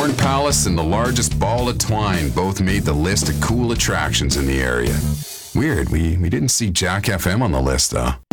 Corn Palace and the largest ball of twine both made the list of cool attractions in the area. Weird, we didn't see Jack FM on the list, though.